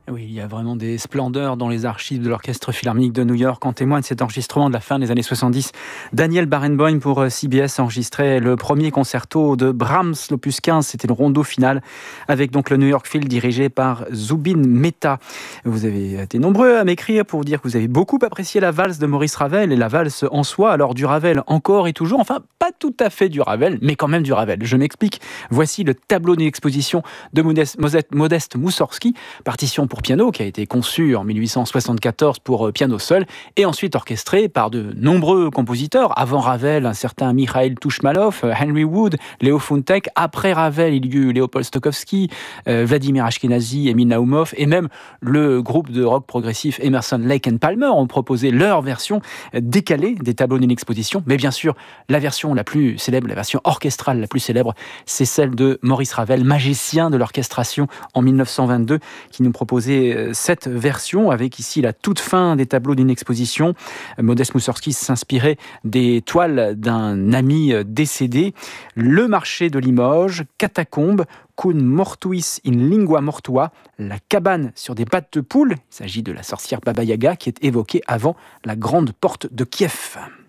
Oui, il y a vraiment des splendeurs dans les archives de l'Orchestre Philharmonique de New York. En témoigne cet enregistrement de la fin des années 70. Daniel Barenboim pour CBS enregistrait le premier concerto de Brahms, l'opus 15. C'était le rondo final avec donc le New York Phil dirigé par Zubin Mehta. Vous avez été nombreux à m'écrire pour vous dire que vous avez beaucoup apprécié la valse de Maurice Ravel et la valse en soi. Alors du Ravel encore et toujours, enfin pas tout à fait du Ravel, mais quand même du Ravel. Je m'explique. Voici le tableau d'une exposition de Modeste Moussorgsky, partition pour piano qui a été conçu en 1874 pour piano seul et ensuite orchestré par de nombreux compositeurs. Avant Ravel, un certain Mikhail Tuchmalov, Henry Wood, Léo Funtek. Après Ravel, il y eut Léopold Stokowski, Vladimir Ashkenazy, Emil Naumov et même le groupe de rock progressif Emerson, Lake and Palmer ont proposé leur version décalée des tableaux d'une exposition. Mais bien sûr, la version la plus célèbre, la version orchestrale la plus célèbre, c'est celle de Maurice Ravel, magicien de l'orchestration en 1922, qui nous proposait cette version avec ici la toute fin des tableaux d'une exposition. Modeste Moussorgsky s'inspirait des toiles d'un ami décédé. Le marché de Limoges, Catacombes, Cum mortuis in lingua mortua, la cabane sur des pattes de poule. Il s'agit de la sorcière Baba Yaga qui est évoquée avant la grande porte de Kiev.